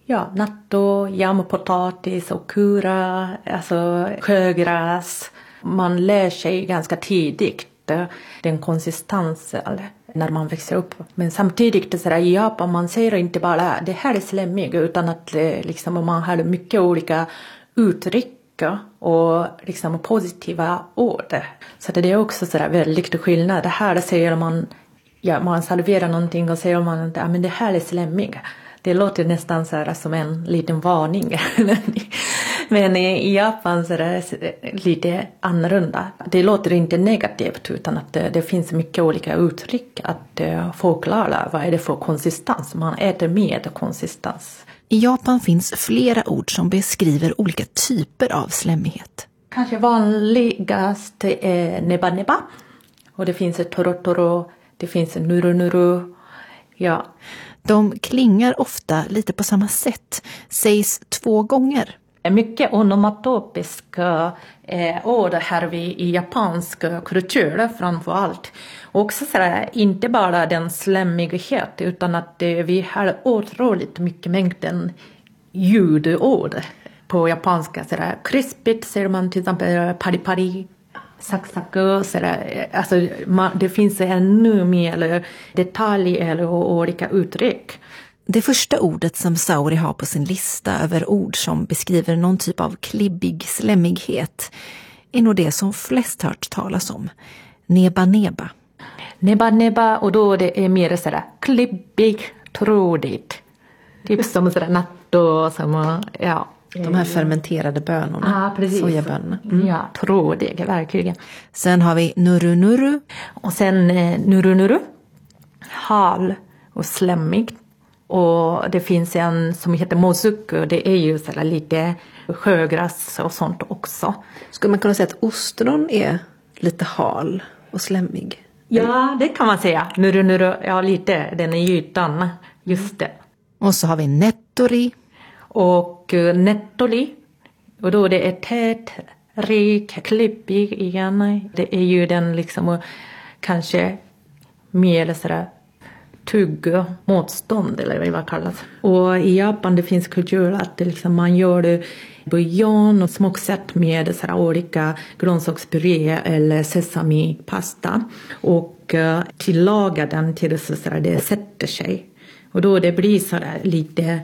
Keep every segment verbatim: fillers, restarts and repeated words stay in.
ja, natto, jampotatis och kura, alltså sjögräs. Man lär sig ganska tidigt den konsistensen när man växer upp. Men samtidigt så där, i Japan man säger inte bara det här är slemmig, utan att liksom, man har mycket olika uttryck och liksom positiva ord. Så det är också så där väldigt skillnad. Det här säger man, ja, man serverar någonting och säger man att ja, men det här är slemmig. Det låter nästan så här som en liten varning. Men i Japan så är det lite annorlunda. Det låter inte negativt, utan att det, det finns mycket olika uttryck att förklara vad är det för konsistens. Man äter med konsistens. I Japan finns flera ord som beskriver olika typer av slemmighet. Kanske vanligast är neba neba. Och det finns toro toro, det finns nuru nuru. Ja. De klingar ofta lite på samma sätt, sägs två gånger. Mycket onomatopiska eh, ord här vi i japansk kultur framför allt. Också så där, inte bara den slemmighet, utan att eh, vi har otroligt mycket mängden ljudord på japanska. Så där, krispigt säger man till exempel pari pari. Saksaku, sådär. Alltså, man, det finns ännu mer detaljer eller olika uttryck. Det första ordet som Saori har på sin lista över ord som beskriver någon typ av klibbig slemmighet är nog det som flest hört talas om. Neba neba. Neba neba, och då det är mer sådär klibbig, trådigt. Typ som sådär natto, som, ja. De här fermenterade bönorna. Ah, precis. Sojabönorna. Mm. Ja, trådig, verkligen. Sen har vi nuru nuru. Och sen eh, nuru nuru. Hal och slemmig. Och det finns en som heter mozuku. Det är ju så lite sjögräs och sånt också. Skulle man kunna säga att ostron är lite hal och slemmig? Ja, det kan man säga. Nuru nuru, ja lite. Den är ytan, just det. Och så har vi nettori. Och nettoli. Och då det är tät, rik, klippig igen. Det är ju den liksom kanske mer sådär tugg motstånd eller vad det kallas. Och i Japan det finns kultur att det liksom, man gör buljong och smaksatt med sådär olika grönsakspuré eller sesamipasta. Och uh, tillaga den till så sådär det sätter sig. Och då det blir sådär lite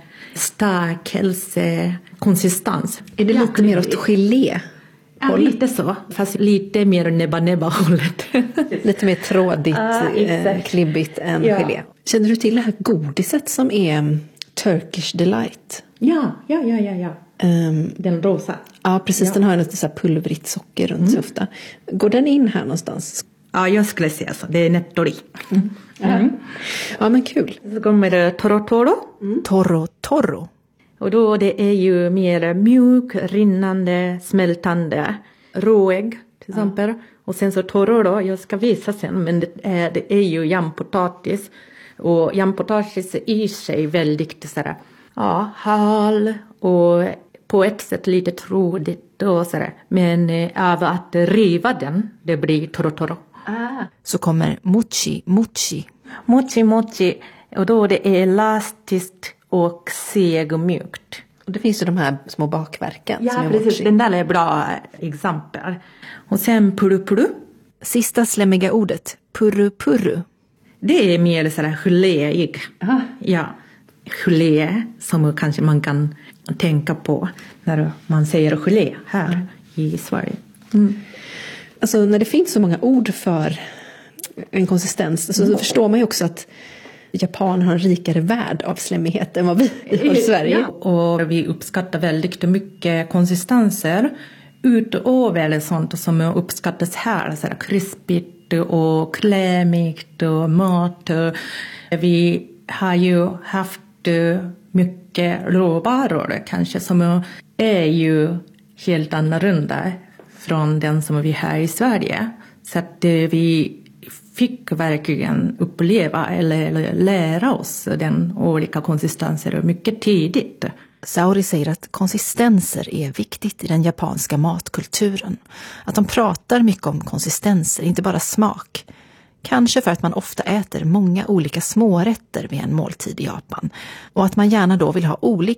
stärkelse-konsistens. Är det lite mer åt gelé? Ja, lite så. Fast lite mer nebba-nebba-hållet. Lite mer trådigt, ah, eh, klibbigt än ja. Gelé. Känner du till det här godiset som är Turkish Delight? Ja, ja, ja, ja. ja. Um, den rosa. Ja, precis. Ja. Den har lite så här pulvrigt socker runt mm. sig ofta. Går den in här någonstans? Ja, jag skulle säga så. Det är nettori. Mm. Mm. Ja, men kul. Så kommer det toro toro. Mm. Toro toro. Och då det är ju mer mjuk, rinnande, smältande, råägg till exempel. Ja. Och sen så toro då, jag ska visa sen, men det är, det är ju jampotatis. Och jampotatis är i sig väldigt sådär, ja, hal och på ett sätt lite trådigt och sådär. Men äh, av att riva den, det blir toro toro. Ah. Så kommer mochi mochi. Mochi mochi, och då det är elastiskt och seg och mjukt. Och det finns ju de här små bakverken. Ja, som är precis. mochi. Den där är bra exempel. Och sen puru puru. Sista slemmiga ordet, puru puru. Det är mer sådär geléig. Aha. Ja, gelé som kanske man kan tänka på när man säger gelé här mm. i Sverige. Mm. Alltså när det finns så många ord för en konsistens så mm. förstår man ju också att Japan har en rikare värld av slemmighet än vad vi har i Sverige. Ja, och vi uppskattar väldigt mycket konsistenser utöver sånt som uppskattas här. Så krispigt och klämmigt och mat. Vi har ju haft mycket råvaror kanske som är ju helt annorlunda från den som vi har i Sverige. Så att vi fick verkligen uppleva eller, eller lära oss den olika konsistenser mycket tidigt. Saori säger att konsistenser är viktigt i den japanska matkulturen. Att de pratar mycket om konsistenser, inte bara smak. Kanske för att man ofta äter många olika smårätter vid en måltid i Japan. Och att man gärna då vill ha olika